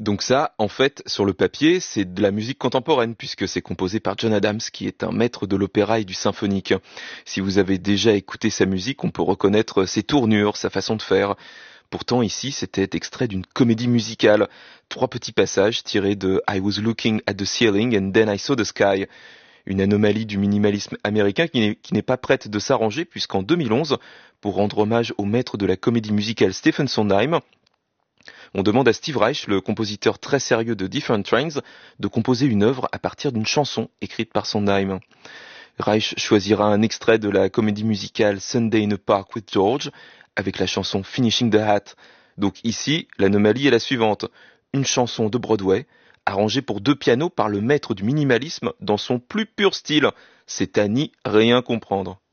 Donc ça, en fait, sur le papier, c'est de la musique contemporaine, puisque c'est composé par John Adams, qui est un maître de l'opéra et du symphonique. Si vous avez déjà écouté sa musique, on peut reconnaître ses tournures, sa façon de faire. Pourtant, ici, c'était extrait d'une comédie musicale. 3 petits passages tirés de I Was Looking at the Ceiling and Then I Saw the Sky. Une anomalie du minimalisme américain qui n'est pas prête de s'arranger, puisqu'en 2011, pour rendre hommage au maître de la comédie musicale Stephen Sondheim, on demande à Steve Reich, le compositeur très sérieux de Different Trains, de composer une œuvre à partir d'une chanson écrite par Sondheim. Reich choisira un extrait de la comédie musicale Sunday in a Park with George, avec la chanson Finishing the Hat. Donc ici, l'anomalie est la suivante. Une chanson de Broadway, arrangée pour 2 pianos par le maître du minimalisme dans son plus pur style. C'est à n'y rien comprendre.